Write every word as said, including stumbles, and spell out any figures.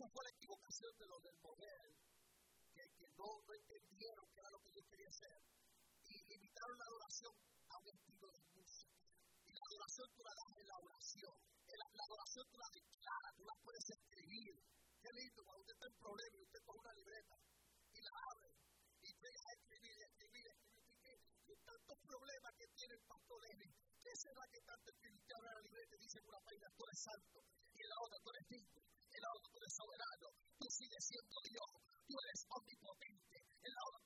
esa fue la equivocación de los del poder, que, que no, no entendieron que era lo que Dios quería hacer. Y limitaron la adoración a un estilo de música. Y la adoración tú la das en la oración. La, la adoración tú la declaras, tú la puedes escribir. Qué lindo, cuando usted está en problema y usted coge una libreta y la abre y empieza a escribir, escribir, escribir. ¿Qué, qué tantos problemas que tiene el pastor Levi? ¿Qué será que tanto escribe? Usted abre la libreta y dice en una página, tú eres santo, y en la otra tú eres digno, en la otra tú eres soberano, tú sigues siendo Dios, tú eres omnipotente, en la otra